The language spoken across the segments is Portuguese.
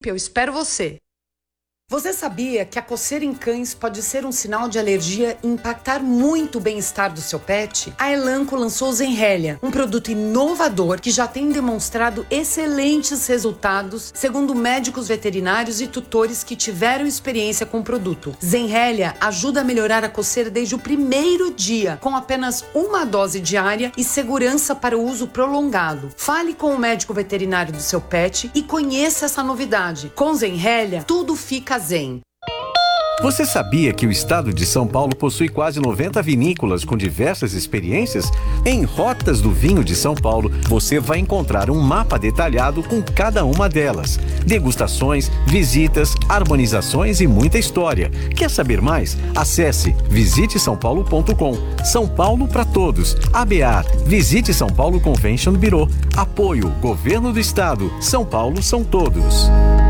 Eu espero você. Você sabia que a coceira em cães pode ser um sinal de alergia e impactar muito o bem-estar do seu pet? A Elanco lançou o Zenrelia, um produto inovador que já tem demonstrado excelentes resultados, segundo médicos veterinários e tutores que tiveram experiência com o produto. Zenrelia ajuda a melhorar a coceira desde o primeiro dia, com apenas uma dose diária e segurança para o uso prolongado. Fale com o médico veterinário do seu pet e conheça essa novidade. Com Zenrelia, tudo fica zen. Você sabia que o estado de São Paulo possui quase 90 vinícolas com diversas experiências? Em Rotas do Vinho de São Paulo, você vai encontrar um mapa detalhado com cada uma delas. Degustações, visitas, harmonizações e muita história. Quer saber mais? Acesse visitesaopaulo.com. São Paulo para todos. ABA, Visite São Paulo Convention Bureau. Apoio, Governo do Estado. São Paulo são todos.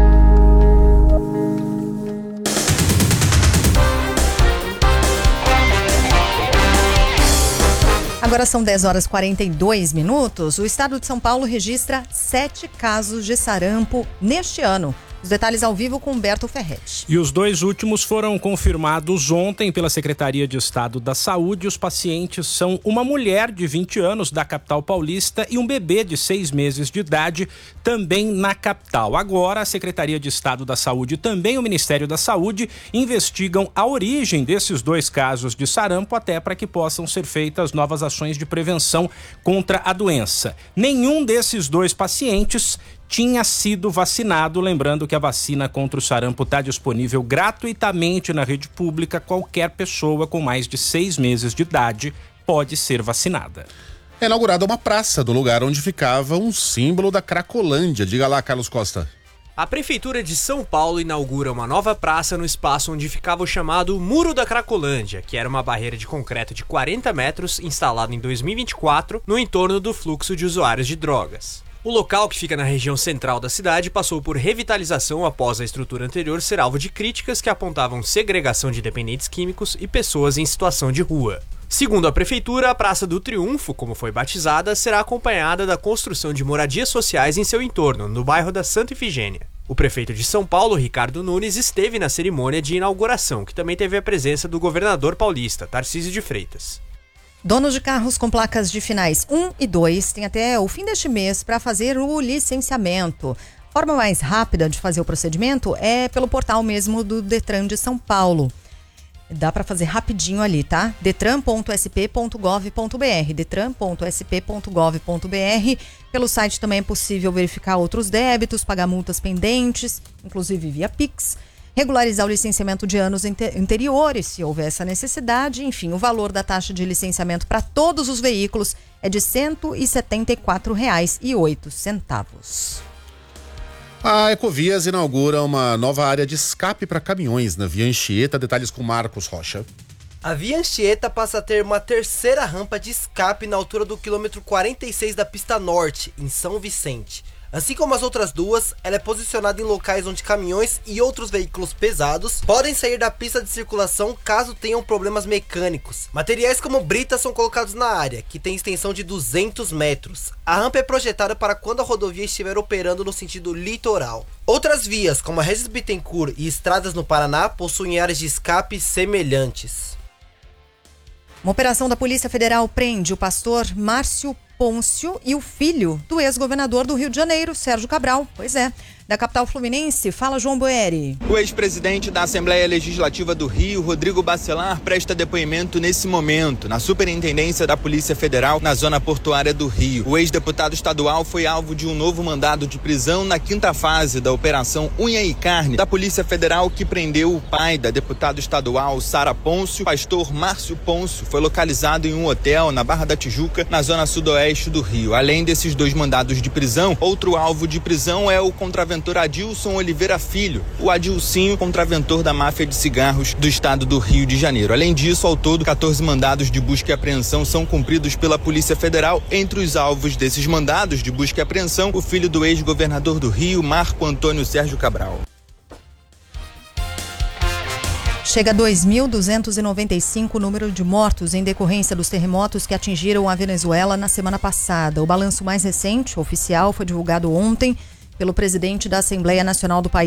Agora são 10h42. O estado de São Paulo registra 7 casos de sarampo neste ano. Os detalhes ao vivo com Humberto Ferretti. E os 2 últimos foram confirmados ontem pela Secretaria de Estado da Saúde. Os pacientes são uma mulher de 20 anos da capital paulista e um bebê de 6 meses de idade, também na capital. Agora, a Secretaria de Estado da Saúde e também o Ministério da Saúde investigam a origem desses 2 casos de sarampo, até para que possam ser feitas novas ações de prevenção contra a doença. Nenhum desses 2 pacientes tinha sido vacinado, lembrando que a vacina contra o sarampo está disponível gratuitamente na rede pública. Qualquer pessoa com mais de 6 meses de idade pode ser vacinada. É inaugurada uma praça do lugar onde ficava um símbolo da Cracolândia. Diga lá, Carlos Costa. A Prefeitura de São Paulo inaugura uma nova praça no espaço onde ficava o chamado Muro da Cracolândia, que era uma barreira de concreto de 40 metros instalada em 2024 no entorno do fluxo de usuários de drogas. O local, que fica na região central da cidade, passou por revitalização após a estrutura anterior ser alvo de críticas que apontavam segregação de dependentes químicos e pessoas em situação de rua. Segundo a Prefeitura, a Praça do Triunfo, como foi batizada, será acompanhada da construção de moradias sociais em seu entorno, no bairro da Santa Ifigênia. O prefeito de São Paulo, Ricardo Nunes, esteve na cerimônia de inauguração, que também teve a presença do governador paulista, Tarcísio de Freitas. Donos de carros com placas de finais 1 e 2 têm até o fim deste mês para fazer o licenciamento. A forma mais rápida de fazer o procedimento é pelo portal mesmo do Detran de São Paulo. Dá para fazer rapidinho ali, tá? detran.sp.gov.br, detran.sp.gov.br. Pelo site também é possível verificar outros débitos, pagar multas pendentes, inclusive via Pix. Regularizar o licenciamento de anos anteriores, se houver essa necessidade. Enfim, o valor da taxa de licenciamento para todos os veículos é de R$ 174,08. A Ecovias inaugura uma nova área de escape para caminhões na Via Anchieta. Detalhes com Marcos Rocha. A Via Anchieta passa a ter uma terceira rampa de escape na altura do quilômetro 46 da pista norte, em São Vicente. Assim como as outras duas, ela é posicionada em locais onde caminhões e outros veículos pesados podem sair da pista de circulação caso tenham problemas mecânicos. Materiais como britas são colocados na área, que tem extensão de 200 metros. A rampa é projetada para quando a rodovia estiver operando no sentido litoral. Outras vias, como a Regis Bittencourt e estradas no Paraná, possuem áreas de escape semelhantes. Uma operação da Polícia Federal prende o pastor Márcio Pôncio e o filho do ex-governador do Rio de Janeiro, Sérgio Cabral. Pois é. Da capital fluminense, fala João Boeri. O ex-presidente da Assembleia Legislativa do Rio, Rodrigo Bacelar, presta depoimento nesse momento, na Superintendência da Polícia Federal, na zona portuária do Rio. O ex-deputado estadual foi alvo de um novo mandado de prisão na 5ª fase da Operação Unha e Carne da Polícia Federal, que prendeu o pai da deputada estadual Sara Pôncio. O pastor Márcio Pôncio foi localizado em um hotel na Barra da Tijuca, na zona sudoeste do Rio. Além desses 2 mandados de prisão, outro alvo de prisão é o contraventor Adilson Oliveira Filho, o Adilcinho, contraventor da máfia de cigarros do estado do Rio de Janeiro. Além disso, ao todo, 14 mandados de busca e apreensão são cumpridos pela Polícia Federal. Entre os alvos desses mandados de busca e apreensão, o filho do ex-governador do Rio, Marco Antônio Sérgio Cabral. Chega a 2.295 o número de mortos em decorrência dos terremotos que atingiram a Venezuela na semana passada. O balanço mais recente, oficial, foi divulgado ontem pelo presidente da Assembleia Nacional do país,